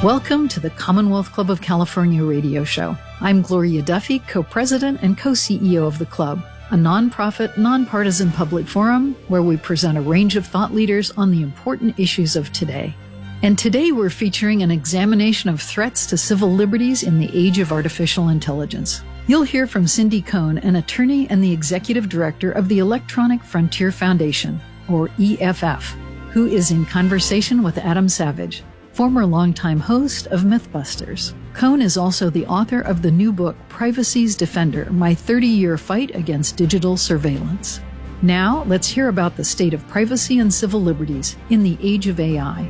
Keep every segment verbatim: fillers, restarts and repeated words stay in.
Welcome to the Commonwealth Club of California radio show. I'm Gloria Duffy, co-president and co-C E O of the club, a nonprofit, nonpartisan public forum where we present a range of thought leaders on the important issues of today. And today we're featuring an examination of threats to civil liberties in the age of artificial intelligence. You'll hear from Cindy Cohn, an attorney and the executive director of the Electronic Frontier Foundation, or E F F, who is in conversation with Adam Savage, former longtime host of Mythbusters. Cohn is also the author of the new book, Privacy's Defender, My thirty-Year Fight Against Digital Surveillance. Now, let's hear about the state of privacy and civil liberties in the age of A I.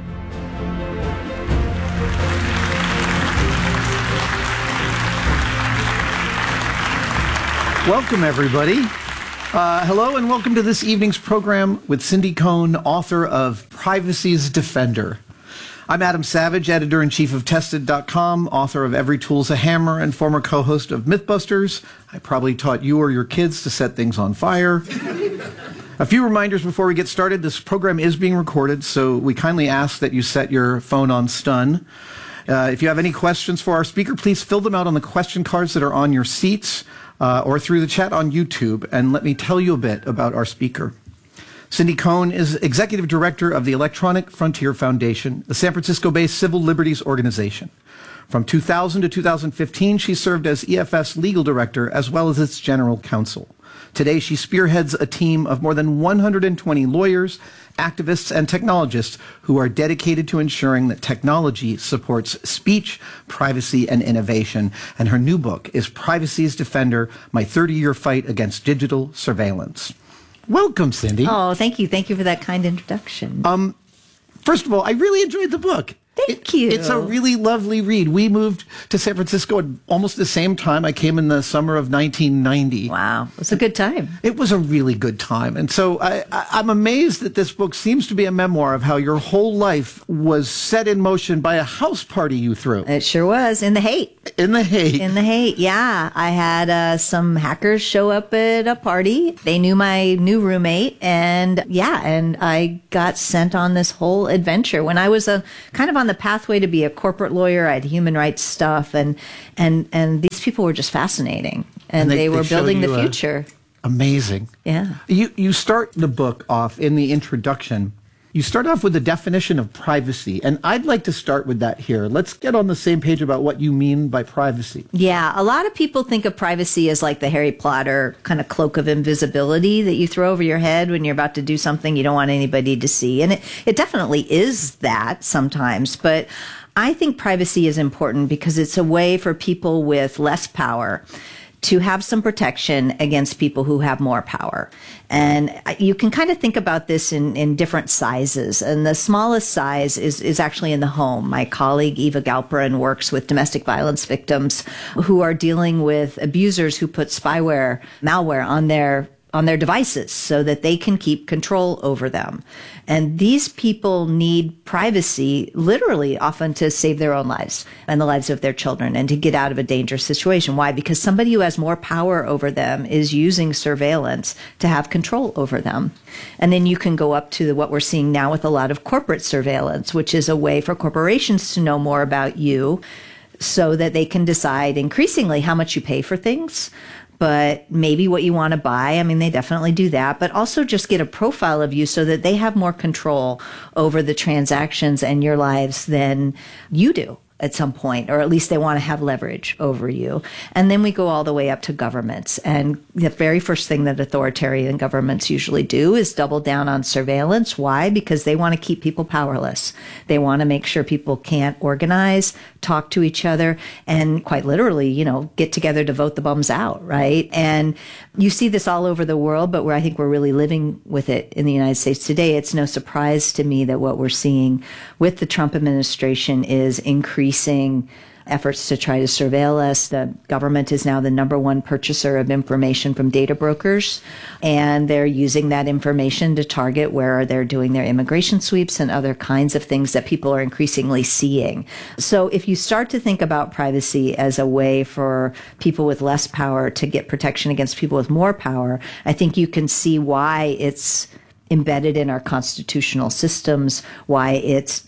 Welcome, everybody. Uh, hello, and welcome to this evening's program with Cindy Cohn, author of Privacy's Defender. I'm Adam Savage, editor-in-chief of Tested dot com, author of Every Tool's a Hammer, and former co-host of Mythbusters. I probably taught you or your kids to set things on fire. A few reminders before we get started. This program is being recorded, so we kindly ask that you set your phone on stun. Uh, if you have any questions for our speaker, please fill them out on the question cards that are on your seats uh, or through the chat on YouTube. And let me tell you a bit about our speaker. Cindy Cohn is executive director of the Electronic Frontier Foundation, a San Francisco-based civil liberties organization. From two thousand to two thousand fifteen, she served as E F F's legal director as well as its general counsel. Today, she spearheads a team of more than one hundred twenty lawyers, activists, and technologists who are dedicated to ensuring that technology supports speech, privacy, and innovation. And her new book is Privacy's Defender, My thirty-Year Fight Against Digital Surveillance. Welcome, Cindy. Oh, thank you. Thank you for that kind introduction. Um, first of all, I really enjoyed the book. Thank it, you. It's a really lovely read. We moved to San Francisco at almost the same time. I came in the summer of nineteen ninety. Wow. It was a good time. It was a really good time. And so I, I, I'm amazed that this book seems to be a memoir of how your whole life was set in motion by a house party you threw. It sure was. In the Haight. In the Haight. In the Haight, yeah. I had uh, some hackers show up at a party. They knew my new roommate. And yeah, and I got sent on this whole adventure. When I was a, kind of on the pathway to be a corporate lawyer, I had human rights stuff. And, and, and these people were just fascinating. And, and they, they were they building the future. Amazing. Yeah. You, you start the book off in the introduction. You start off with the definition of privacy, and I'd like to start with that here. Let's get on the same page about what you mean by privacy. Yeah, a lot of people think of privacy as like the Harry Potter kind of cloak of invisibility that you throw over your head when you're about to do something you don't want anybody to see. And it, it definitely is that sometimes, but I think privacy is important because it's a way for people with less power to have some protection against people who have more power. And you can kind of think about this in, in different sizes. And the smallest size is, is actually in the home. My colleague Eva Galperin works with domestic violence victims who are dealing with abusers who put spyware, malware on their on their devices so that they can keep control over them. And these people need privacy, literally often to save their own lives and the lives of their children and to get out of a dangerous situation. Why? Because somebody who has more power over them is using surveillance to have control over them. And then you can go up to what we're seeing now with a lot of corporate surveillance, which is a way for corporations to know more about you so that they can decide increasingly how much you pay for things, but maybe what you want to buy. I mean, they definitely do that, but also just get a profile of you so that they have more control over the transactions and your lives than you do at some point, or at least they want to have leverage over you. And then we go all the way up to governments. And the very first thing that authoritarian governments usually do is double down on surveillance. Why? Because they want to keep people powerless. They want to make sure people can't organize, talk to each other, and quite literally, you know, get together to vote the bums out, right? And you see this all over the world, but where I think we're really living with it in the United States today, it's no surprise to me that what we're seeing with the Trump administration is increasing efforts to try to surveil us. The government is now the number one purchaser of information from data brokers, and they're using that information to target where they're doing their immigration sweeps and other kinds of things that people are increasingly seeing. So if you start to think about privacy as a way for people with less power to get protection against people with more power, I think you can see why it's embedded in our constitutional systems, why it's just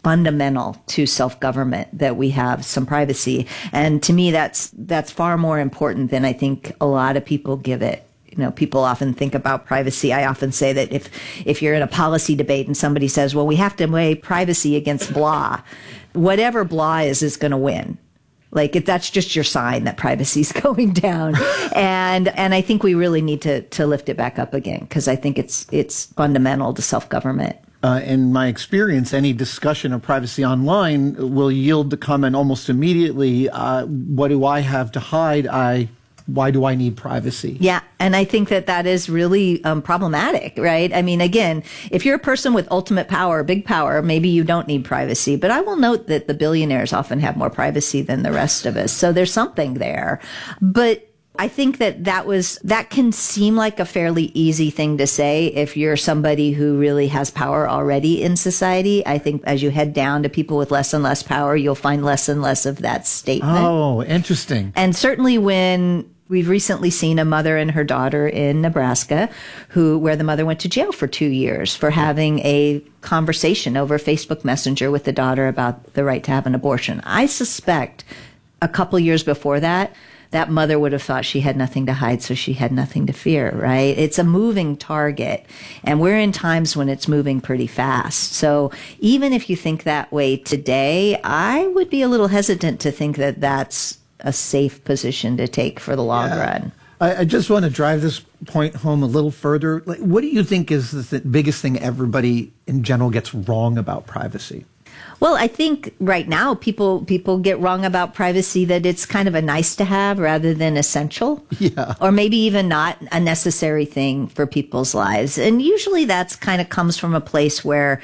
fundamental to self-government that we have some privacy. And to me, that's that's far more important than I think a lot of people give it. You know, people often think about privacy. I often say that if if you're in a policy debate and somebody says, well, we have to weigh privacy against blah, whatever blah is, is going to win. Like, if that's just your sign that privacy is going down. and and I think we really need to to lift it back up again, because I think it's it's fundamental to self-government. Uh, in my experience, any discussion of privacy online will yield the comment almost immediately, uh, what do I have to hide? I Why do I need privacy? Yeah, and I think that that is really um, problematic, right? I mean, again, if you're a person with ultimate power, big power, maybe you don't need privacy. But I will note that the billionaires often have more privacy than the rest of us. So there's something there. But I think that that was, that can seem like a fairly easy thing to say if you're somebody who really has power already in society. I think as you head down to people with less and less power, you'll find less and less of that statement. Oh, interesting. And certainly when we've recently seen a mother and her daughter in Nebraska who, where the mother went to jail for two years for having a conversation over Facebook Messenger with the daughter about the right to have an abortion. I suspect a couple years before that, that mother would have thought she had nothing to hide, so she had nothing to fear, right? It's a moving target, and we're in times when it's moving pretty fast. So even if you think that way today, I would be a little hesitant to think that that's a safe position to take for the long yeah. run. I, I just want to drive this point home a little further. Like, what do you think is the th- biggest thing everybody in general gets wrong about privacy? Well, I think right now people people get wrong about privacy, that it's kind of a nice to have rather than essential. Yeah. Or maybe even not a necessary thing for people's lives. And usually that's kind of comes from a place where,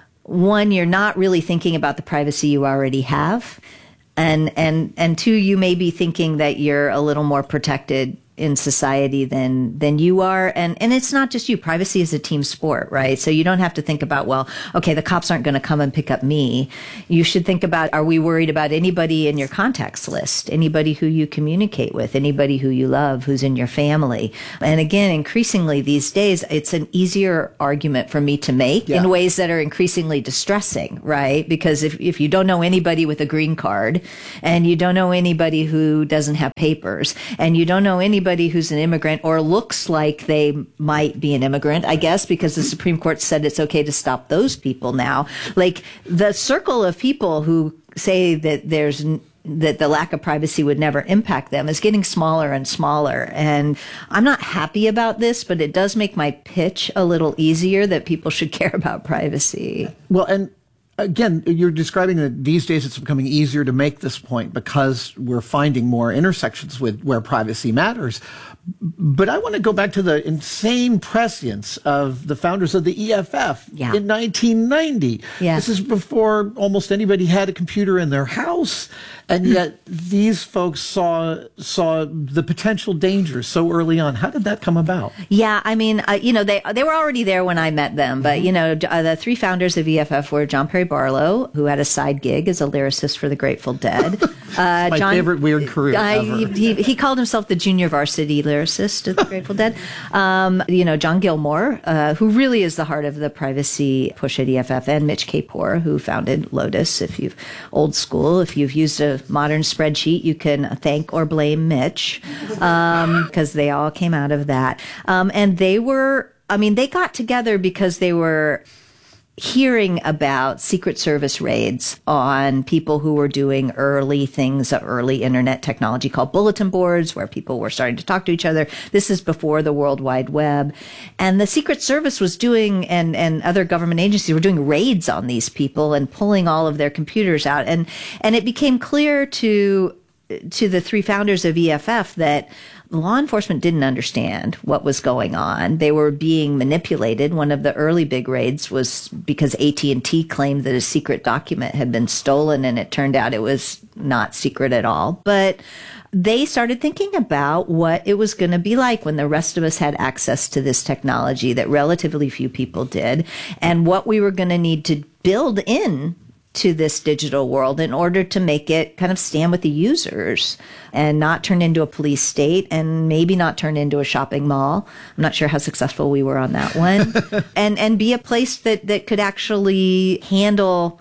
one, you're not really thinking about the privacy you already have. And, and, and two, you may be thinking that you're a little more protected in society than than you are. And and it's not just you. Privacy is a team sport, right? So you don't have to think about, well, okay, the cops aren't going to come and pick up me. You should think about, are we worried about anybody in your contacts list, anybody who you communicate with, anybody who you love, who's in your family? And again, increasingly these days, it's an easier argument for me to make yeah. in ways that are increasingly distressing, right? Because if, if you don't know anybody with a green card, and you don't know anybody who doesn't have papers, and you don't know anybody who's an immigrant or looks like they might be an immigrant, I guess, because the Supreme Court said it's okay to stop those people now. Like, the circle of people who say that there's that the lack of privacy would never impact them is getting smaller and smaller. And I'm not happy about this, but it does make my pitch a little easier that people should care about privacy. Well, and again, you're describing that these days it's becoming easier to make this point because we're finding more intersections with where privacy matters. But I want to go back to the insane prescience of the founders of the E F F yeah. in nineteen ninety. Yeah. This is before almost anybody had a computer in their house. And yet these folks saw saw the potential dangers so early on. How did that come about? Yeah, I mean, uh, you know, they they were already there when I met them. But, mm-hmm. you know, uh, the three founders of E F F were John Perry Barlow, who had a side gig as a lyricist for the Grateful Dead. Uh, My John, favorite weird career uh, ever. He, he, he called himself the junior varsity lyricist of the Grateful Dead. Um, you know, John Gilmore, uh, who really is the heart of the privacy push at E F F, and Mitch Kapor, who founded Lotus. If you've old school, if you've used a modern spreadsheet, you can thank or blame Mitch, um, because they all came out of that. Um, and they were, I mean, they got together because they were hearing about Secret Service raids on people who were doing early things, early internet technology called bulletin boards, where people were starting to talk to each other. This is before the World Wide Web. And the Secret Service was doing, and, and other government agencies were doing raids on these people and pulling all of their computers out. And, and it became clear to, to the three founders of E F F that law enforcement didn't understand what was going on. They were being manipulated. One of the early big raids was because A T and T claimed that a secret document had been stolen, and it turned out it was not secret at all. But they started thinking about what it was going to be like when the rest of us had access to this technology that relatively few people did, and what we were going to need to build in to this digital world in order to make it kind of stand with the users and not turn into a police state, and maybe not turn into a shopping mall. I'm not sure how successful we were on that one. and and be a place that, that could actually handle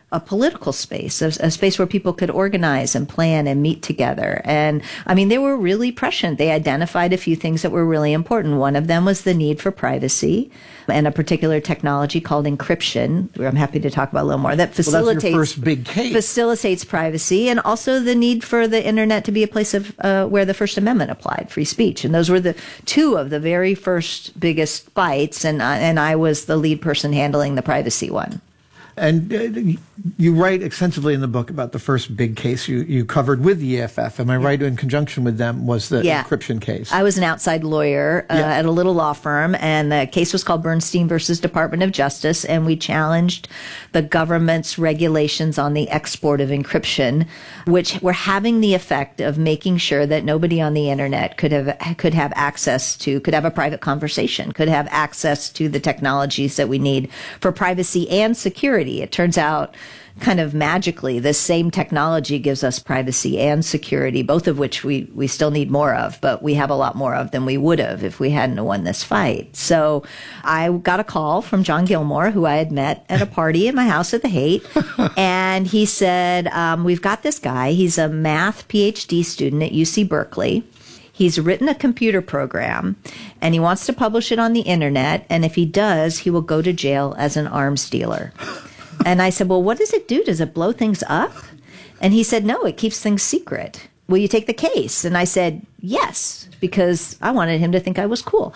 a political space, a, a space where people could organize and plan and meet together. And I mean, they were really prescient. They identified a few things that were really important. One of them was the need for privacy and a particular technology called encryption, where I'm happy to talk about a little more, that facilitates, well, that's your first big case. facilitates privacy, and also the need for the internet to be a place of uh, where the First Amendment applied, free speech. And those were the two of the very first biggest fights, and, uh, and I was the lead person handling the privacy one. And uh, you write extensively in the book about the first big case you, you covered with the E F F. Am I right? In conjunction with them was the yeah. encryption case. I was an outside lawyer uh, yeah. at a little law firm, and the case was called Bernstein versus Department of Justice, and we challenged the government's regulations on the export of encryption, which were having the effect of making sure that nobody on the internet could have could have access to, could have a private conversation, could have access to the technologies that we need for privacy and security. It turns out, kind of magically, this same technology gives us privacy and security, both of which we, we still need more of, but we have a lot more of than we would have if we hadn't won this fight. So I got a call from John Gilmore, who I had met at a party in my house at the Haight, and he said, um, we've got this guy. He's a math PhD student at U C Berkeley. He's written a computer program, and he wants to publish it on the internet, and if he does, he will go to jail as an arms dealer. And I said, well, what does it do? Does it blow things up? And he said, no, it keeps things secret. Will you take the case? And I said, yes, because I wanted him to think I was cool.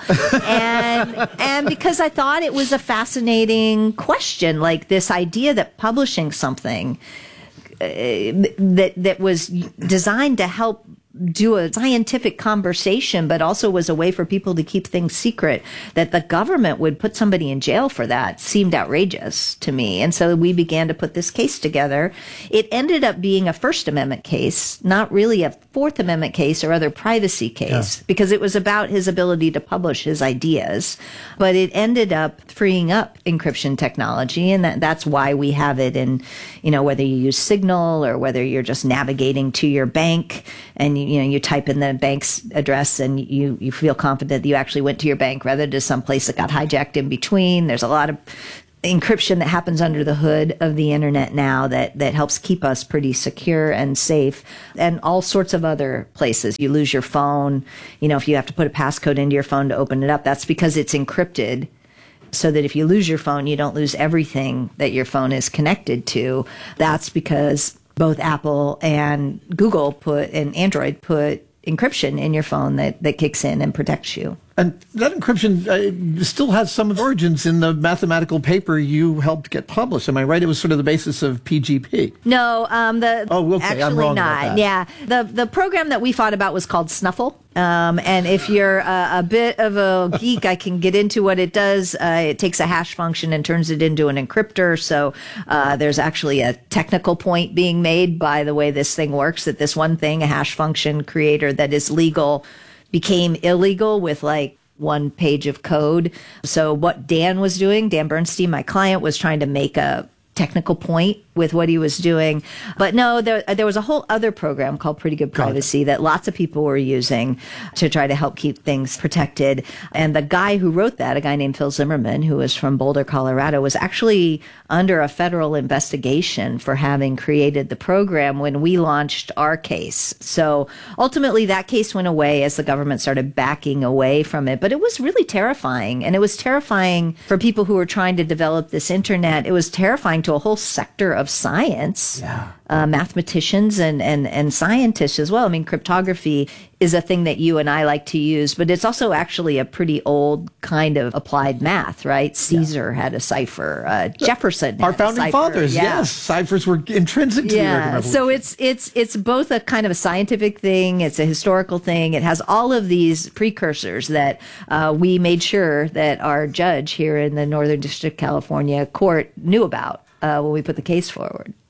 and and because I thought it was a fascinating question, like this idea that publishing something uh, that that was designed to help do a scientific conversation, but also was a way for people to keep things secret, that the government would put somebody in jail for that seemed outrageous to me. And so we began to put this case together. It ended up being a First Amendment case, not really a Fourth Amendment case or other privacy case, yeah. because it was about his ability to publish his ideas. But it ended up freeing up encryption technology, and that, that's why we have it in, you know, whether you use Signal or whether you're just navigating to your bank and you, you know, you type in the bank's address and you, you feel confident that you actually went to your bank rather than some place that got hijacked in between. There's a lot of encryption that happens under the hood of the internet now that, that helps keep us pretty secure and safe, and all sorts of other places. You lose your phone, you know, if you have to put a passcode into your phone to open it up, that's because it's encrypted. So that if you lose your phone, you don't lose everything that your phone is connected to. That's because both Apple and Google put, and Android put encryption in your phone that, that kicks in and protects you. And that encryption uh, still has some origins in the mathematical paper you helped get published. Am I right? It was sort of the basis of P G P. No, um, the oh, okay. actually I'm wrong not. About that. Yeah, the the program that we fought about was called Snuffle. Um, and if you're a, a bit of a geek, I can get into what it does. Uh, it takes a hash function and turns it into an encryptor. So uh, there's actually a technical point being made by the way this thing works, that this one thing, a hash function creator that is legal, became illegal with like one page of code. So what Dan was doing, Dan Bernstein, my client, was trying to make a technical point with what he was doing. But no, there, there was a whole other program called Pretty Good Privacy that lots of people were using to try to help keep things protected. And the guy who wrote that, a guy named Phil Zimmerman, who was from Boulder, Colorado, was actually under a federal investigation for having created the program when we launched our case. So ultimately that case went away as the government started backing away from it. But it was really terrifying. And it was terrifying for people who were trying to develop this internet. It was terrifying to a whole sector of science, yeah. uh, mathematicians and, and, and scientists as well. I mean, cryptography is a thing that you and I like to use, but it's also actually a pretty old kind of applied math, right? Caesar yeah. had a cipher. Uh, Jefferson Our had founding a cipher. fathers, yeah. yes. Ciphers were intrinsic to yeah. the American Revolution. So it's, it's, it's both a kind of a scientific thing, it's a historical thing. It has all of these precursors that uh, we made sure that our judge here in the Northern District of California court knew about Uh, when we put the case forward.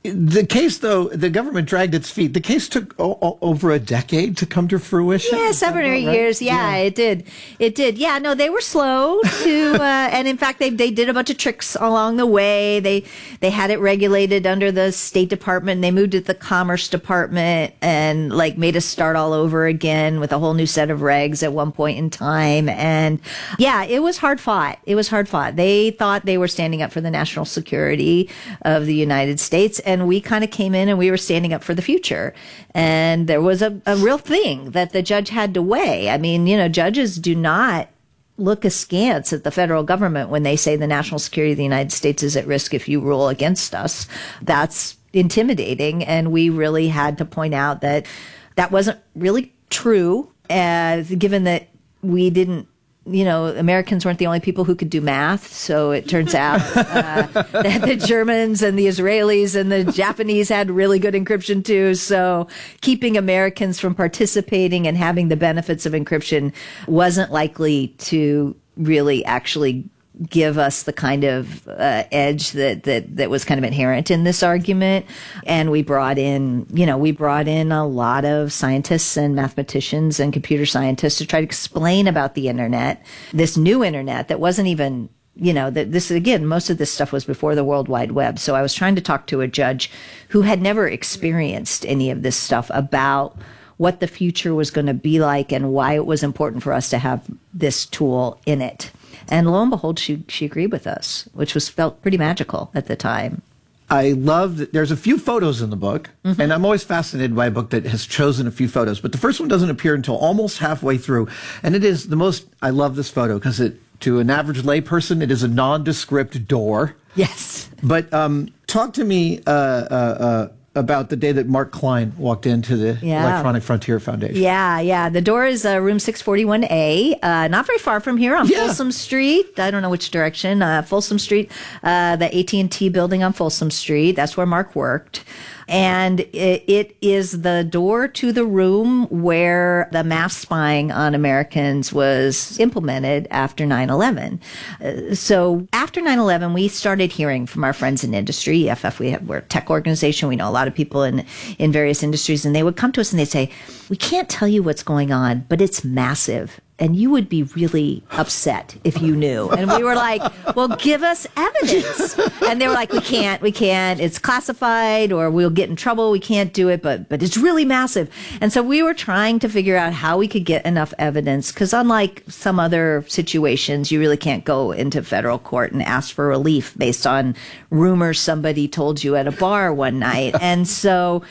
The case, though, the government dragged its feet. The case took o- o- over a decade to come to fruition. Yeah, seven or eight right? years. Yeah, yeah, it did. It did. Yeah, no, they were slow to, uh, and in fact, they they did a bunch of tricks along the way. They they had it regulated under the State Department. They moved it to the Commerce Department and like made us start all over again with a whole new set of regs at one point in time. And yeah, it was hard fought. It was hard fought. They thought they were standing up for the national security of the United States. And we kind of came in and we were standing up for the future. And there was a, a real thing that the judge had to weigh. I mean, you know, judges do not look askance at the federal government when they say the national security of the United States is at risk if you rule against us. That's intimidating. And we really had to point out that that wasn't really true, uh, given that we didn't, you know, Americans weren't the only people who could do math. So it turns out uh, that the Germans and the Israelis and the Japanese had really good encryption too. So keeping Americans from participating and having the benefits of encryption wasn't likely to really actually give us the kind of uh, edge that, that that was kind of inherent in this argument. And we brought in, you know, we brought in a lot of scientists and mathematicians and computer scientists to try to explain about the internet, this new internet that wasn't even, you know, that this, again, most of this stuff was before the World Wide Web. So I was trying to talk to a judge who had never experienced any of this stuff about what the future was going to be like and why it was important for us to have this tool in it. And lo and behold, she she agreed with us, which was felt pretty magical at the time. I love that there's a few photos in the book, mm-hmm. and I'm always fascinated by a book that has chosen a few photos. But the first one doesn't appear until almost halfway through, and it is the most. I love this photo because it, to an average layperson, it is a nondescript door. Yes. But um, talk to me uh, uh, uh, about the day that Mark Klein walked into the yeah. Electronic Frontier Foundation. Yeah, yeah. The door is uh, room six forty-one A, uh, not very far from here on yeah. Folsom Street. I don't know which direction. Uh, Folsom Street, uh, the A T and T building on Folsom Street. That's where Mark worked. And it, it is the door to the room where the mass spying on Americans was implemented after nine eleven. Uh, so after nine eleven, we started hearing from our friends in industry. E F F, we have, we're a tech organization. We know a lot of people in, in various industries. And they would come to us and they'd say, we can't tell you what's going on, but it's massive. And you would be really upset if you knew. And we were like, well, give us evidence. And they were like, we can't, we can't. It's classified or we'll get in trouble. We can't do it, but but it's really massive. And so we were trying to figure out how we could get enough evidence because unlike some other situations, you really can't go into federal court and ask for relief based on rumors somebody told you at a bar one night. And so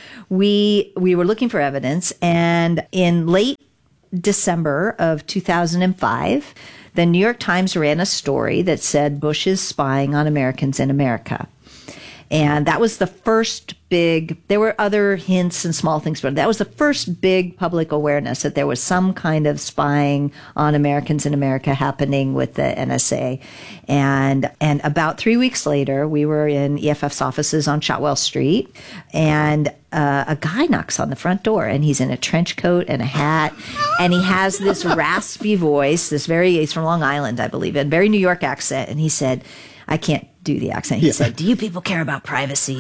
we we were looking for evidence. And in late December of two thousand five, the New York Times ran a story that said Bush is spying on Americans in America. And that was the first big, there were other hints and small things, but that was the first big public awareness that there was some kind of spying on Americans in America happening with the N S A. And and about three weeks later, we were in E F F's offices on Shotwell Street, and uh, a guy knocks on the front door, and he's in a trench coat and a hat, and he has this raspy voice, this very, he's from Long Island, I believe, a very New York accent, and he said, I can't do the accent. He yeah. said, do you people care about privacy?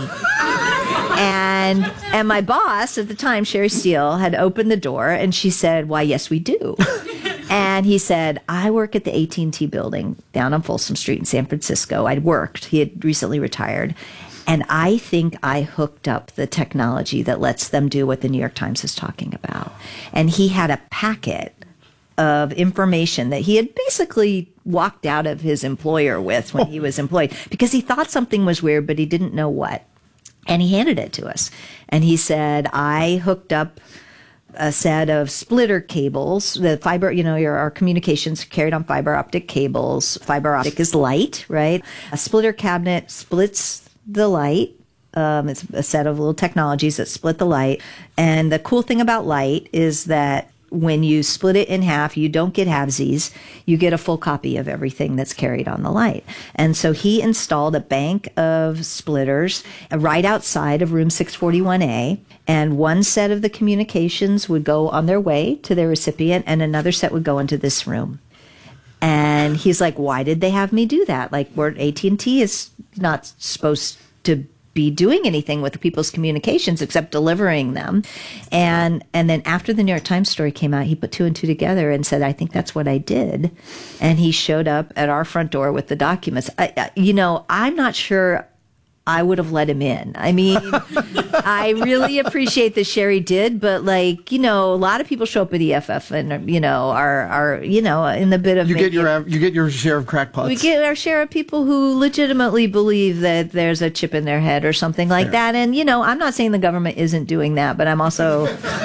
and and my boss at the time, Sherry Steele, had opened the door and she said, why, yes, we do. And he said, I work at the A T and T building down on Folsom Street in San Francisco. I'd worked. He had recently retired. And I think I hooked up the technology that lets them do what the New York Times is talking about. And he had a packet of information that he had basically walked out of his employer with when he was employed because he thought something was weird, but he didn't know what. And he handed it to us. And he said, I hooked up a set of splitter cables, the fiber, you know, your, our communications carried on fiber optic cables. Fiber optic is light, right? A splitter cabinet splits the light. Um, it's a set of little technologies that split the light. And the cool thing about light is that when you split it in half, you don't get halvesies. You get a full copy of everything that's carried on the light. And so he installed a bank of splitters right outside of room six forty-one A. And one set of the communications would go on their way to their recipient, and another set would go into this room. And he's like, why did they have me do that? Like, where A T and T is not supposed to be doing anything with people's communications except delivering them. And and then after the New York Times story came out, he put two and two together and said, I think that's what I did. And he showed up at our front door with the documents. I, I, you know, I'm not sure I would have let him in. I mean, I really appreciate that Sherry did, but like, you know, a lot of people show up at E F F and, you know, are, are, you know, in the bit of, you get your, you get your share of crackpots. We get our share of people who legitimately believe that there's a chip in their head or something like Fair. that. And, you know, I'm not saying the government isn't doing that, but I'm also,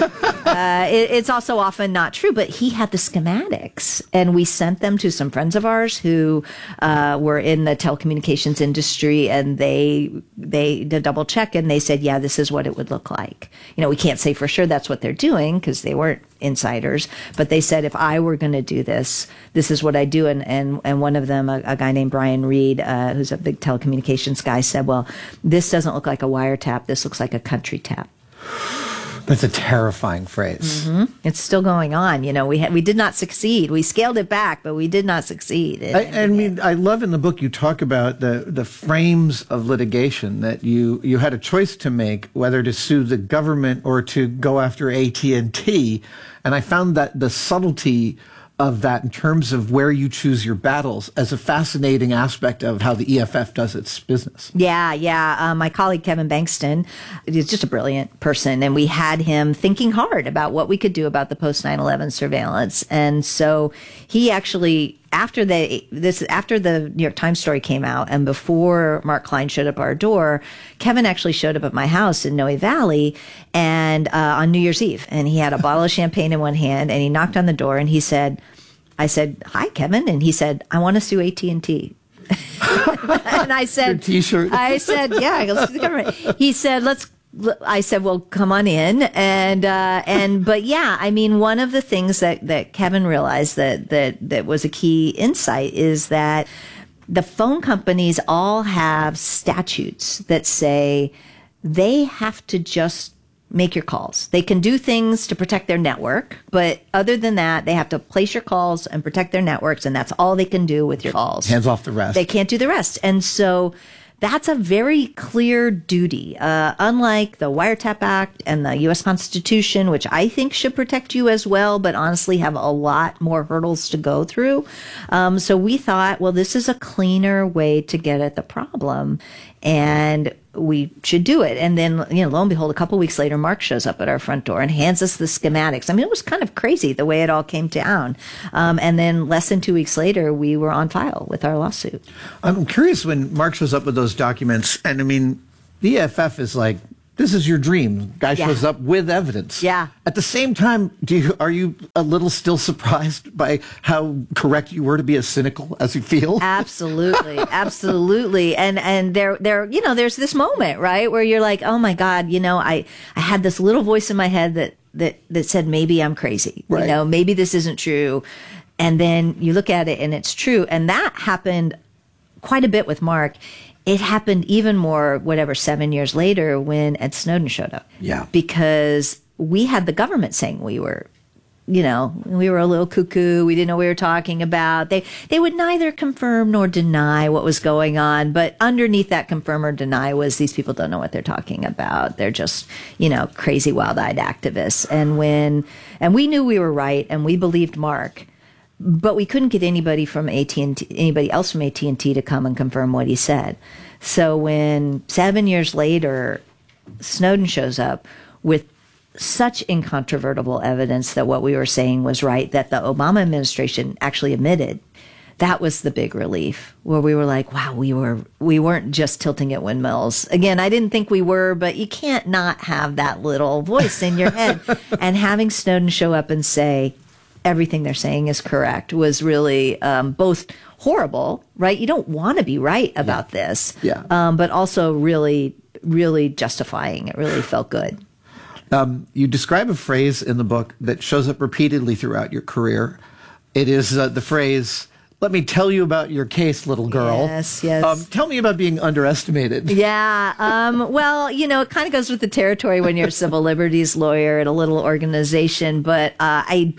uh, it, it's also often not true, but he had the schematics and we sent them to some friends of ours who, uh, were in the telecommunications industry, and they, they did double check and they said, yeah, this is what it would look like. You know, we can't say for sure that's what they're doing because they weren't insiders, but they said, if I were going to do this, this is what I do. And, and, and one of them, a, a guy named Brian Reed, uh, who's a big telecommunications guy, said, well, this doesn't look like a wiretap. This looks like a country tap. That's a terrifying phrase. Mm-hmm. It's still going on. You know, we ha- we did not succeed. We scaled it back, but we did not succeed. In, I, I mean, I love in the book you talk about the, the frames of litigation, that you, you had a choice to make whether to sue the government or to go after A T and T. And I found that the subtlety of that in terms of where you choose your battles as a fascinating aspect of how the E F F does its business. Yeah, yeah. Uh, my colleague Kevin Bankston is just a brilliant person, and we had him thinking hard about what we could do about the post nine eleven surveillance. And so he actually, after the this after the New York Times story came out, and before Mark Klein showed up at our door, Kevin actually showed up at my house in Noe Valley, and uh, on New Year's Eve, and he had a bottle of champagne in one hand, and he knocked on the door, and he said, I said, hi, Kevin. And he said, I want to sue A T and T. And I said, Your T-shirt. I said, yeah, let's sue the government. He said, let's, I said, well, come on in. And, uh, and, but yeah, I mean, one of the things that, that Kevin realized that, that, that was a key insight is that the phone companies all have statutes that say they have to just make your calls. They can do things to protect their network, but other than that, they have to place your calls and protect their networks, and that's all they can do with your calls. Hands off the rest. They can't do the rest. And so that's a very clear duty. Uh, unlike the Wiretap Act and the U S Constitution, which I think should protect you as well, but honestly have a lot more hurdles to go through. Um, so we thought, well, this is a cleaner way to get at the problem, and we should do it. And then, you know, lo and behold, a couple weeks later, Mark shows up at our front door and hands us the schematics. I mean, it was kind of crazy the way it all came down. Um, and then less than two weeks later, we were on file with our lawsuit. I'm curious when Mark shows up with those documents, and I mean, the E F F is like, this is your dream. Guy Yeah. shows up with evidence. Yeah. At the same time, do you, are you a little still surprised by how correct you were to be as cynical as you feel? Absolutely, absolutely. And and there there you know, there's this moment, right, where you're like, oh my God, you know, I I had this little voice in my head that that that said maybe I'm crazy. Right. You know, maybe this isn't true. And then you look at it and it's true. And that happened quite a bit with Mark. It happened even more, whatever, seven years later when Ed Snowden showed up. Yeah. Because we had the government saying we were, you know, we were a little cuckoo. We didn't know what we were talking about. They they would neither confirm nor deny what was going on. But underneath that confirm or deny was these people don't know what they're talking about. They're just, you know, crazy, wild-eyed activists. And when, and we knew we were right and we believed Mark, but we couldn't get anybody from A T and T, anybody else from A T and T to come and confirm what he said. So when seven years later, Snowden shows up with such incontrovertible evidence that what we were saying was right, that the Obama administration actually admitted, that was the big relief, where we were like, wow, we were, we weren't just tilting at windmills. Again, I didn't think we were, but you can't not have that little voice in your head. And having Snowden show up and say, everything they're saying is correct was really um, both horrible, right? You don't want to be right about yeah. this, yeah. Um, but also really, really justifying. It really felt good. Um, you describe a phrase in the book that shows up repeatedly throughout your career. It is uh, the phrase, let me tell you about your case, little girl. Yes, yes. Um, tell me about being underestimated. Yeah. Um, well, you know, it kind of goes with the territory when you're a civil liberties lawyer at a little organization. But uh, I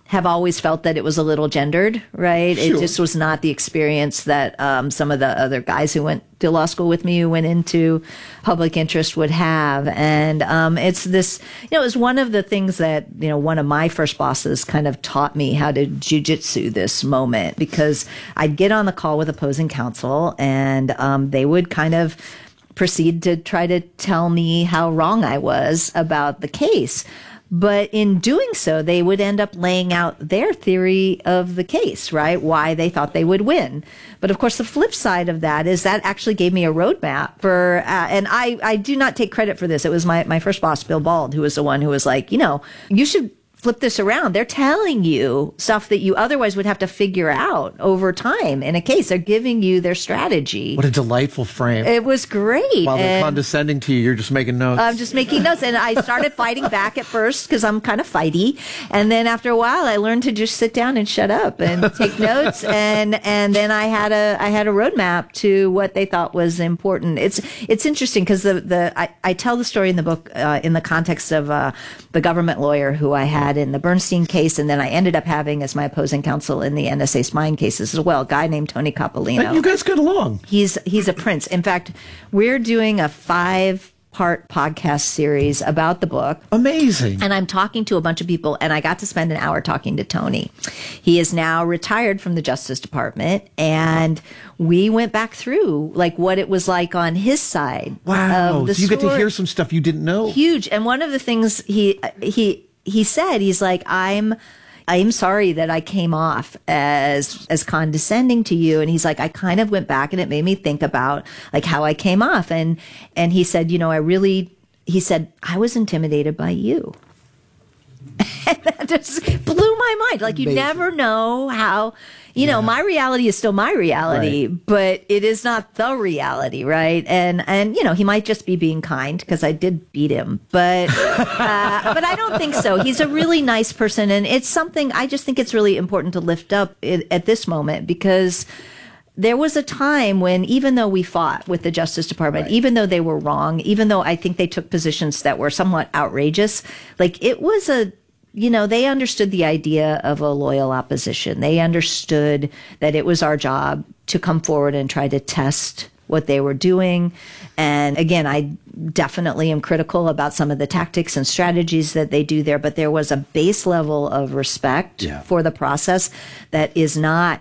have always felt that it was a little gendered, right? Sure. It just was not the experience that um, some of the other guys who went to law school with me, who went into public interest, would have. And um, it's this, you know, it was one of the things that, you know, one of my first bosses kind of taught me how to jujitsu this moment, because I'd get on the call with opposing counsel and um, they would kind of proceed to try to tell me how wrong I was about the case. But in doing so, they would end up laying out their theory of the case, right? Why they thought they would win. But of course, the flip side of that is that actually gave me a roadmap for, uh, and I, I do not take credit for this. It was my, my first boss, Bill Bald, who was the one who was like, you know, you should flip this around. They're telling you stuff that you otherwise would have to figure out over time in a case. They're giving you their strategy. What a delightful frame. It was great. While they're And condescending to you, you're just making notes. I'm just making notes. And I started fighting back at first because I'm kind of fighty. And then after a while, I learned to just sit down and shut up and take notes. And, and then I had a, I had a roadmap to what they thought was important. It's, it's interesting because the, the, I, I tell the story in the book, uh, in the context of, uh, the government lawyer who I had in the Bernstein case. And then I ended up having as my opposing counsel in the N S A spying cases as well, a guy named Tony Coppolino. You guys get along. He's, he's a prince. In fact, we're doing a five part podcast series about the book. Amazing. And I'm talking to a bunch of people, and I got to spend an hour talking to Tony. He is now retired from the Justice Department, and we went back through like what it was like on his side. Wow. Of the So you get to story. hear some stuff you didn't know. Huge. And one of the things he he he said, he's like, I'm I'm sorry that I came off as as condescending to you. And he's like, I kind of went back and it made me think about like how I came off. And and he said, you know, I really, he said, I was intimidated by you. And that just blew my mind. Like, you Amazing. never know how, you know, my reality is still my reality, Right. but it is not the reality, right? And, and you know, he might just be being kind because I did beat him, but, uh, but I don't think so. He's a really nice person. And it's something, I just think it's really important to lift up it, at this moment, because there was a time when, even though we fought with the Justice Department, Right. even though they were wrong, even though I think they took positions that were somewhat outrageous, like it was a, you know, they understood the idea of a loyal opposition. They understood that it was our job to come forward and try to test what they were doing. And again, I definitely am critical about some of the tactics and strategies that they do there, but there was a base level of respect Yeah. for the process that is not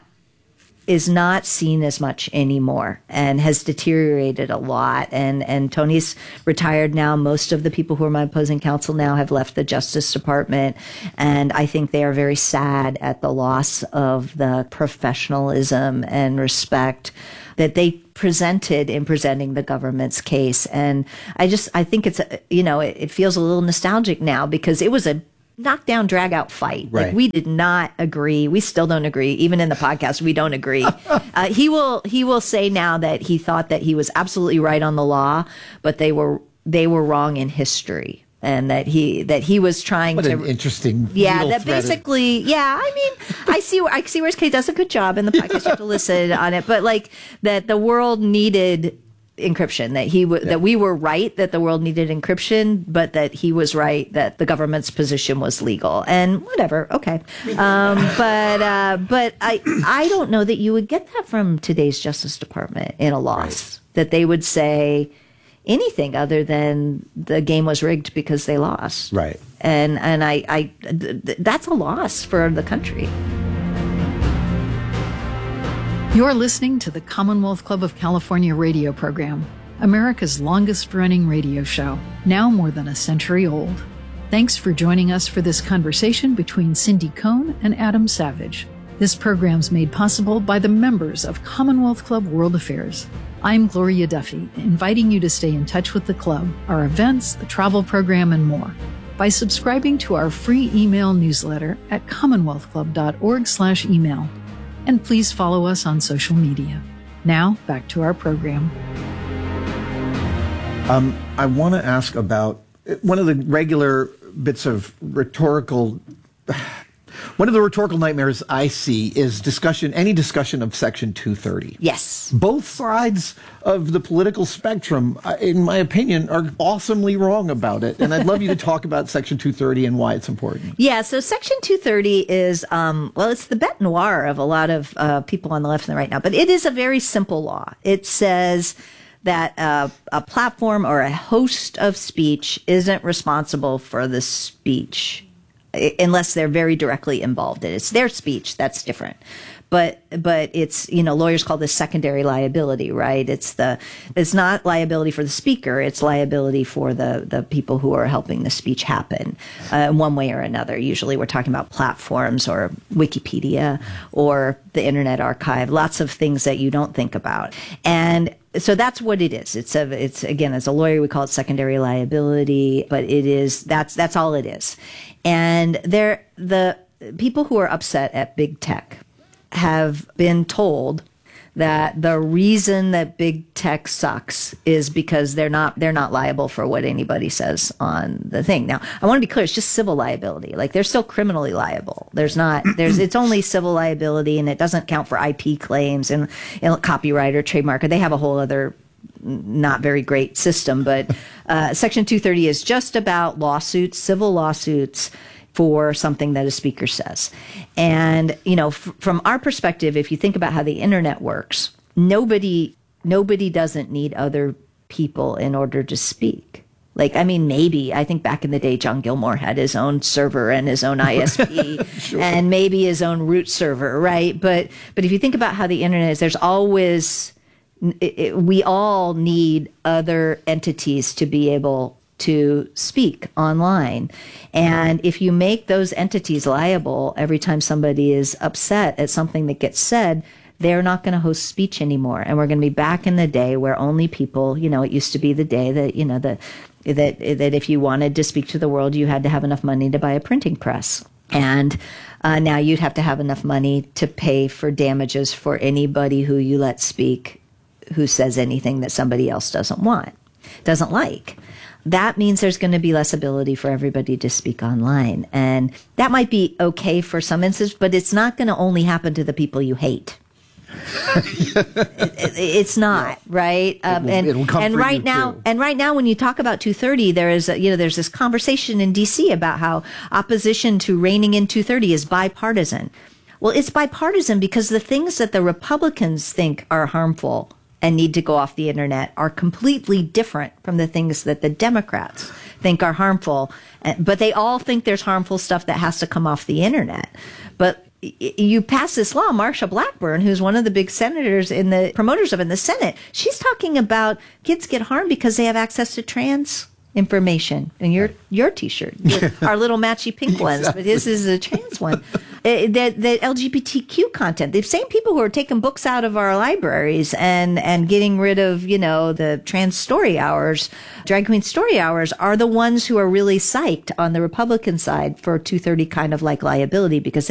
is not seen as much anymore and has deteriorated a lot. And, and Tony's retired now. Most of the people who are my opposing counsel now have left the Justice Department. And I think they are very sad at the loss of the professionalism and respect that they presented in presenting the government's case. And I just, I think it's, a, you know, it, it feels a little nostalgic now because it was a knockdown, drag out fight. Right. Like, we did not agree. We still don't agree. Even in the podcast, we don't agree. uh, he will he will say now that he thought that he was absolutely right on the law, but they were they were wrong in history, and that he that he was trying What to. an interesting. Yeah, needle that threaded- basically, yeah. I mean, I see, I see where Kay does a good job in the podcast. You have to listen on it, but like that, the world needed encryption. That he w- Yeah. that we were right that the world needed encryption, but that he was right that the government's position was legal. And whatever, okay. Um, but uh, but I I don't know that you would get that from today's Justice Department in a loss. Right. That they would say anything other than the game was rigged because they lost. Right. And and I, I th- th- that's a loss for the country. You're listening to the Commonwealth Club of California radio program, America's longest running radio show, now more than a century old. Thanks for joining us for this conversation between Cindy Cohn and Adam Savage. This program's made possible by the members of Commonwealth Club World Affairs. I'm Gloria Duffy, inviting you to stay in touch with the club, our events, the travel program, and more by subscribing to our free email newsletter at commonwealth club dot org slash email. And please follow us on social media. Now, back to our program. Um, I want to ask about one of the regular bits of rhetorical One of the rhetorical nightmares I see is discussion, any discussion of Section two thirty. Yes. Both sides of the political spectrum, uh, in my opinion, are awesomely wrong about it. And I'd love you to talk about Section two thirty and why it's important. Yeah, so Section two thirty is, um, well, it's the bête noire of a lot of uh, people on the left and the right now, but it is a very simple law. It says that uh, a platform or a host of speech isn't responsible for the speech unless they're very directly involved in it. It's their speech, that's different. But but it's, you know, lawyers call this secondary liability, right? It's the it's not liability for the speaker, it's liability for the, the people who are helping the speech happen uh, in one way or another. Usually we're talking about platforms or Wikipedia or the Internet Archive, lots of things that you don't think about. And so that's what it is. It's a, it's again, as a lawyer, we call it secondary liability, but it is, that's, that's all it is. And there, the people who are upset at big tech have been told that the reason that big tech sucks is because they're not they're not liable for what anybody says on the thing. Now, I want to be clear, it's just civil liability. Like, they're still criminally liable. There's not there's it's only civil liability, and it doesn't count for I P claims and, and copyright or trademark. They have a whole other not very great system, but uh, Section two thirty is just about lawsuits, civil lawsuits for something that a speaker says. And, you know, f- from our perspective, if you think about how the internet works, nobody nobody doesn't need other people in order to speak. Like, I mean, maybe, I think back in the day, John Gilmore had his own server and his own I S P sure. and maybe his own root server, right? But but if you think about how the internet is, there's always, it, it, we all need other entities to be able to speak online. And if you make those entities liable every time somebody is upset at something that gets said, they're not going to host speech anymore. And we're going to be back in the day where only people, you know, it used to be the day that, you know, the, that, that if you wanted to speak to the world, you had to have enough money to buy a printing press. And uh, now you'd have to have enough money to pay for damages for anybody who you let speak who says anything that somebody else doesn't want, doesn't like. That means there's going to be less ability for everybody to speak online. And that might be okay for some instances, but it's not going to only happen to the people you hate. it, it, it's not, yeah. right? Um, it will, and and right now, too. and right now, when you talk about two thirty, there is, a, you know, there's this conversation in D C about how opposition to reining in two thirty is bipartisan. Well, it's bipartisan because the things that the Republicans think are harmful and need to go off the internet are completely different from the things that the Democrats think are harmful. But they all think there's harmful stuff that has to come off the internet. But you pass this law, Marsha Blackburn, who's one of the big senators in the promoters of in the Senate, she's talking about kids get harmed because they have access to trans information. And your your T-shirt, your, our little matchy pink ones, exactly. But his is a trans one. Uh, the, the L G B T Q content. The same people who are taking books out of our libraries and, and getting rid of, you know, the trans story hours, drag queen story hours, are the ones who are really psyched on the Republican side for two thirty kind of like liability because